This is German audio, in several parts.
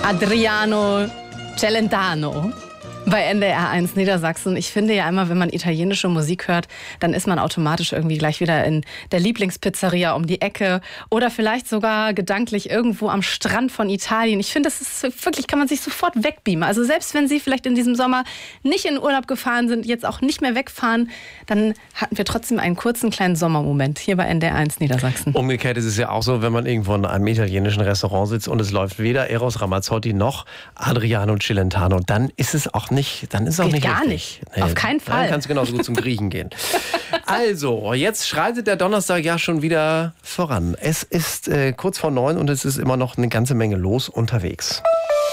Adriano Celentano bei NDR 1 Niedersachsen. Ich finde ja immer, wenn man italienische Musik hört, dann ist man automatisch irgendwie gleich wieder in der Lieblingspizzeria um die Ecke oder vielleicht sogar gedanklich irgendwo am Strand von Italien. Ich finde, das ist wirklich, kann man sich sofort wegbeamen. Also selbst wenn Sie vielleicht in diesem Sommer nicht in Urlaub gefahren sind, jetzt auch nicht mehr wegfahren, dann hatten wir trotzdem einen kurzen kleinen Sommermoment hier bei NDR 1 Niedersachsen. Umgekehrt ist es ja auch so, wenn man irgendwo in einem italienischen Restaurant sitzt und es läuft weder Eros Ramazzotti noch Adriano Celentano, dann ist es auch nicht, dann ist auch Geht nicht gar richtig. nicht. Auf keinen Fall. Dann kannst du genauso gut zum Griechen gehen. Also, jetzt schreitet der Donnerstag ja schon wieder voran. Es ist kurz vor 9 und es ist immer noch eine ganze Menge los unterwegs.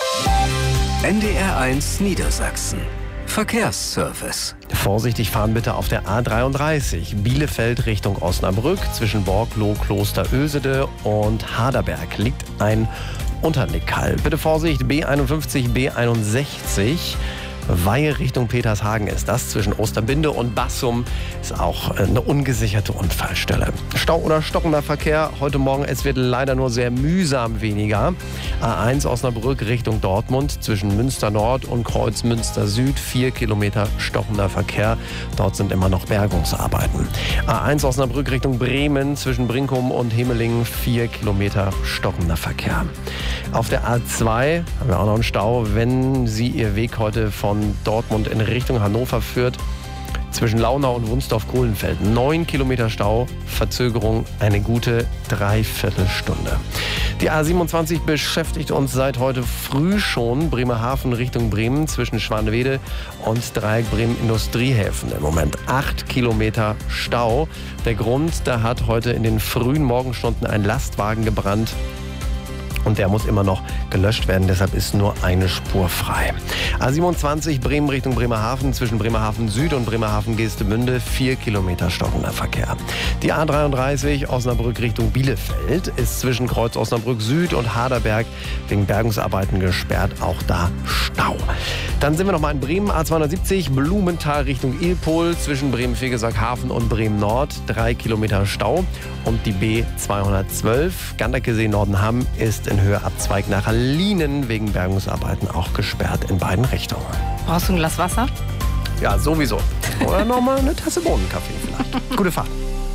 NDR 1 Niedersachsen. Verkehrsservice. Vorsichtig fahren bitte auf der A33 Bielefeld Richtung Osnabrück. Zwischen Borgloh, Klosterösede und Haderberg liegt ein Unterlegkall. Bitte Vorsicht, B51, B61. Weihe Richtung Petershagen ist das. Zwischen Osterbinde und Bassum ist auch eine ungesicherte Unfallstelle. Stau oder stockender Verkehr heute Morgen. Es wird leider nur sehr mühsam weniger. A1 Osnabrück Richtung Dortmund. Zwischen Münster Nord und Kreuz Münster Süd 4 Kilometer stockender Verkehr. Dort sind immer noch Bergungsarbeiten. A1 Osnabrück Richtung Bremen. Zwischen Brinkum und Hemelingen 4 Kilometer stockender Verkehr. Auf der A2 haben wir auch noch einen Stau, wenn Sie Ihr Weg heute von Dortmund in Richtung Hannover führt. Zwischen Launau und Wunsdorf-Kohlenfeld 9 Kilometer Stau, Verzögerung eine gute Dreiviertelstunde. Die A27 beschäftigt uns seit heute früh schon. Bremerhaven Richtung Bremen zwischen Schwanewede und Dreieck Bremen Industriehäfen. Im Moment 8 Kilometer Stau. Der Grund, da hat heute in den frühen Morgenstunden ein Lastwagen gebrannt. Und der muss immer noch gelöscht werden, deshalb ist nur eine Spur frei. A27 Bremen Richtung Bremerhaven, zwischen Bremerhaven Süd und Bremerhaven Geestemünde 4 Kilometer stockender Verkehr. Die A33 Osnabrück Richtung Bielefeld ist zwischen Kreuz Osnabrück Süd und Haderberg wegen Bergungsarbeiten gesperrt, auch da Stau. Dann sind wir noch mal in Bremen, A270 Blumenthal Richtung Ilpol, zwischen Bremen-Fegesack-Hafen und Bremen Nord 3 Kilometer Stau. Und die B212 Ganderkesee Nordenham ist in Höhe Abzweig nach Lienen wegen Bergungsarbeiten auch gesperrt in beiden Richtungen. Brauchst du ein Glas Wasser? Ja, sowieso. Oder nochmal eine Tasse Bohnenkaffee vielleicht. Gute Fahrt.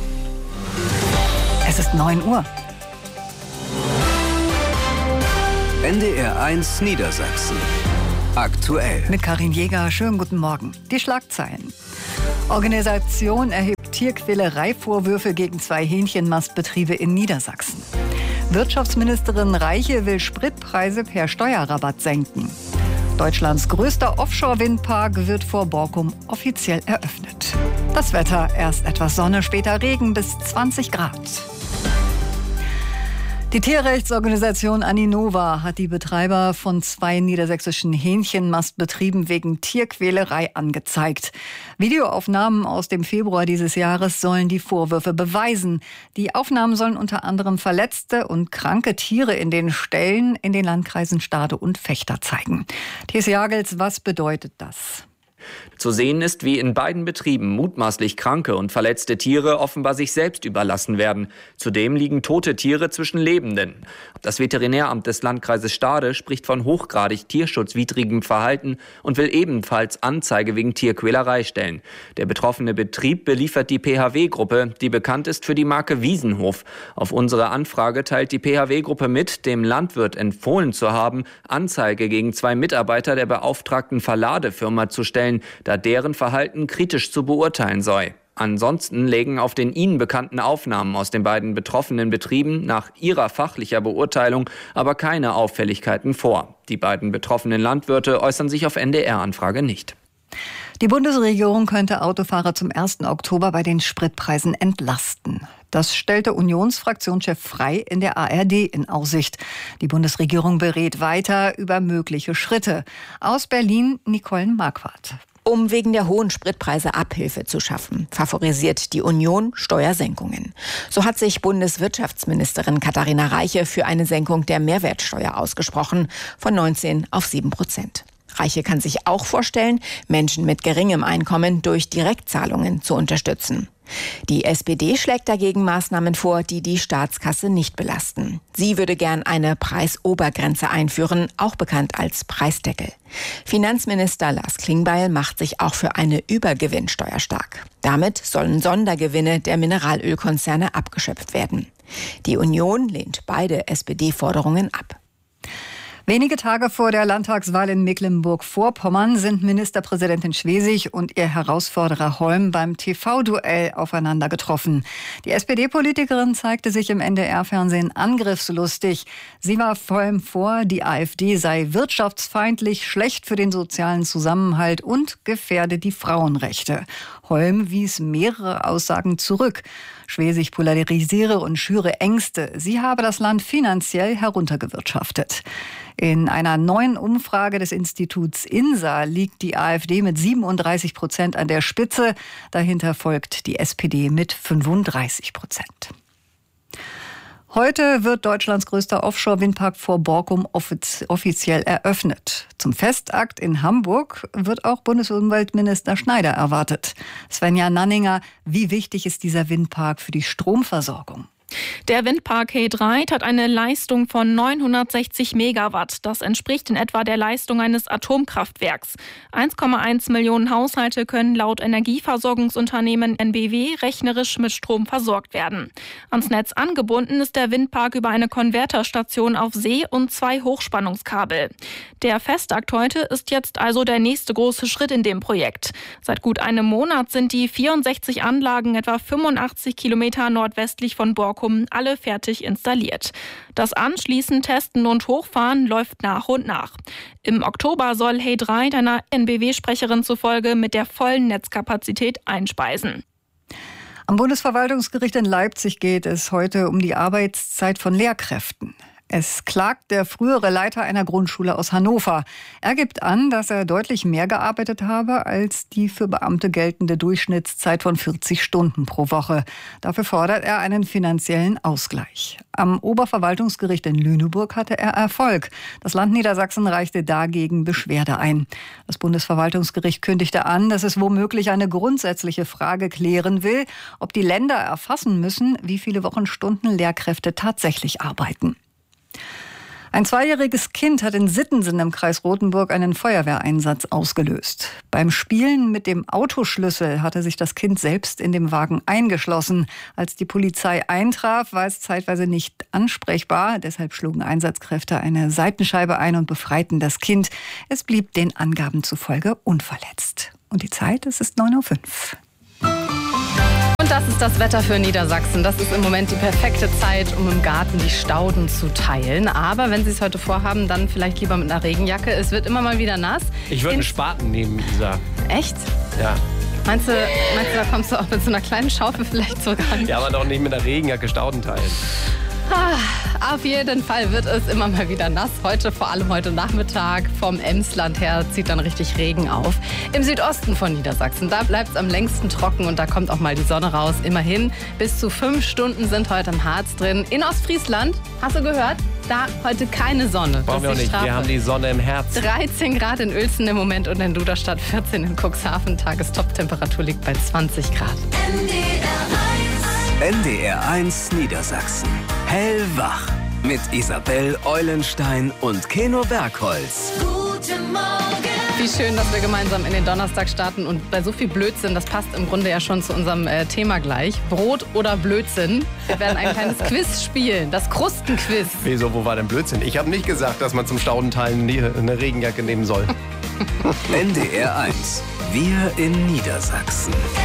Es ist 9 Uhr. NDR 1 Niedersachsen. Aktuell. Mit Karin Jäger, schönen guten Morgen. Die Schlagzeilen. Organisation erhebt Tierquälerei-Vorwürfe gegen 2 Hähnchenmastbetriebe in Niedersachsen. Wirtschaftsministerin Reiche will Spritpreise per Steuerrabatt senken. Deutschlands größter Offshore-Windpark wird vor Borkum offiziell eröffnet. Das Wetter, erst etwas Sonne, später Regen bis 20 Grad. Die Tierrechtsorganisation Aninova hat die Betreiber von 2 niedersächsischen Hähnchenmastbetrieben wegen Tierquälerei angezeigt. Videoaufnahmen aus dem Februar dieses Jahres sollen die Vorwürfe beweisen. Die Aufnahmen sollen unter anderem verletzte und kranke Tiere in den Ställen in den Landkreisen Stade und Vechta zeigen. Thies Jagels, was bedeutet das? Zu sehen ist, wie in beiden Betrieben mutmaßlich kranke und verletzte Tiere offenbar sich selbst überlassen werden. Zudem liegen tote Tiere zwischen Lebenden. Das Veterinäramt des Landkreises Stade spricht von hochgradig tierschutzwidrigem Verhalten und will ebenfalls Anzeige wegen Tierquälerei stellen. Der betroffene Betrieb beliefert die PHW-Gruppe, die bekannt ist für die Marke Wiesenhof. Auf unsere Anfrage teilt die PHW-Gruppe mit, dem Landwirt empfohlen zu haben, Anzeige gegen 2 Mitarbeiter der beauftragten Verladefirma zu stellen, da deren Verhalten kritisch zu beurteilen sei. Ansonsten lägen auf den ihnen bekannten Aufnahmen aus den beiden betroffenen Betrieben nach ihrer fachlicher Beurteilung aber keine Auffälligkeiten vor. Die beiden betroffenen Landwirte äußern sich auf NDR-Anfrage nicht. Die Bundesregierung könnte Autofahrer zum 1. Oktober bei den Spritpreisen entlasten. Das stellte Unionsfraktionschef Frey in der ARD in Aussicht. Die Bundesregierung berät weiter über mögliche Schritte. Aus Berlin Nicole Marquardt. Um wegen der hohen Spritpreise Abhilfe zu schaffen, favorisiert die Union Steuersenkungen. So hat sich Bundeswirtschaftsministerin Katharina Reiche für eine Senkung der Mehrwertsteuer ausgesprochen, von 19 auf 7%. Reiche kann sich auch vorstellen, Menschen mit geringem Einkommen durch Direktzahlungen zu unterstützen. Die SPD schlägt dagegen Maßnahmen vor, die die Staatskasse nicht belasten. Sie würde gern eine Preisobergrenze einführen, auch bekannt als Preisdeckel. Finanzminister Lars Klingbeil macht sich auch für eine Übergewinnsteuer stark. Damit sollen Sondergewinne der Mineralölkonzerne abgeschöpft werden. Die Union lehnt beide SPD-Forderungen ab. Wenige Tage vor der Landtagswahl in Mecklenburg-Vorpommern sind Ministerpräsidentin Schwesig und ihr Herausforderer Holm beim TV-Duell aufeinander getroffen. Die SPD-Politikerin zeigte sich im NDR-Fernsehen angriffslustig. Sie warf Holm vor, die AfD sei wirtschaftsfeindlich, schlecht für den sozialen Zusammenhalt und gefährde die Frauenrechte. Holm wies mehrere Aussagen zurück. Schwesig polarisiere und schüre Ängste. Sie habe das Land finanziell heruntergewirtschaftet. In einer neuen Umfrage des Instituts INSA liegt die AfD mit 37% an der Spitze. Dahinter folgt die SPD mit 35%. Heute wird Deutschlands größter Offshore-Windpark vor Borkum offiziell eröffnet. Zum Festakt in Hamburg wird auch Bundesumweltminister Schneider erwartet. Svenja Nanninger, wie wichtig ist dieser Windpark für die Stromversorgung? Der Windpark He Dreiht hat eine Leistung von 960 Megawatt. Das entspricht in etwa der Leistung eines Atomkraftwerks. 1,1 Millionen Haushalte können laut Energieversorgungsunternehmen NBW rechnerisch mit Strom versorgt werden. Ans Netz angebunden ist der Windpark über eine Konverterstation auf See und 2 Hochspannungskabel. Der Festakt heute ist jetzt also der nächste große Schritt in dem Projekt. Seit gut einem Monat sind die 64 Anlagen etwa 85 Kilometer nordwestlich von Borkum alle fertig installiert. Das Anschließen, Testen und Hochfahren läuft nach und nach. Im Oktober soll He Dreiht einer NBW-Sprecherin zufolge mit der vollen Netzkapazität einspeisen. Am Bundesverwaltungsgericht in Leipzig geht es heute um die Arbeitszeit von Lehrkräften. Es klagt der frühere Leiter einer Grundschule aus Hannover. Er gibt an, dass er deutlich mehr gearbeitet habe als die für Beamte geltende Durchschnittszeit von 40 Stunden pro Woche. Dafür fordert er einen finanziellen Ausgleich. Am Oberverwaltungsgericht in Lüneburg hatte er Erfolg. Das Land Niedersachsen reichte dagegen Beschwerde ein. Das Bundesverwaltungsgericht kündigte an, dass es womöglich eine grundsätzliche Frage klären will, ob die Länder erfassen müssen, wie viele Wochenstunden Lehrkräfte tatsächlich arbeiten. Ein 2-jähriges Kind hat in Sittensen im Kreis Rothenburg einen Feuerwehreinsatz ausgelöst. Beim Spielen mit dem Autoschlüssel hatte sich das Kind selbst in dem Wagen eingeschlossen. Als die Polizei eintraf, war es zeitweise nicht ansprechbar. Deshalb schlugen Einsatzkräfte eine Seitenscheibe ein und befreiten das Kind. Es blieb den Angaben zufolge unverletzt. Und die Zeit, es ist 9:05 Uhr. Und das ist das Wetter für Niedersachsen. Das ist im Moment die perfekte Zeit, um im Garten die Stauden zu teilen. Aber wenn Sie es heute vorhaben, dann vielleicht lieber mit einer Regenjacke. Es wird immer mal wieder nass. Ich würde einen Spaten nehmen, Isa. Echt? Ja. Meinst du, da kommst du auch mit so einer kleinen Schaufel vielleicht sogar an? Ja, aber doch nicht mit einer Regenjacke Stauden teilen. Auf jeden Fall wird es immer mal wieder nass. Vor allem heute Nachmittag vom Emsland her zieht dann richtig Regen auf. Im Südosten von Niedersachsen, da bleibt es am längsten trocken und da kommt auch mal die Sonne raus. Immerhin bis zu 5 Stunden sind heute im Harz drin. In Ostfriesland, hast du gehört, da heute keine Sonne. Brauchen wir auch nicht, wir haben die Sonne im Herz. 13 Grad in Uelzen im Moment und in Duderstadt 14 in Cuxhaven. Tagestoptemperatur liegt bei 20 Grad. NDR1 Niedersachsen. Hellwach mit Isabel Eulenstein und Keno Bergholz. Guten Morgen. Wie schön, dass wir gemeinsam in den Donnerstag starten und bei so viel Blödsinn, das passt im Grunde ja schon zu unserem Thema gleich. Brot oder Blödsinn? Wir werden ein kleines Quiz spielen, das Krustenquiz. Wieso, wo war denn Blödsinn? Ich habe nicht gesagt, dass man zum Staudenteilen eine Regenjacke nehmen soll. NDR1, wir in Niedersachsen.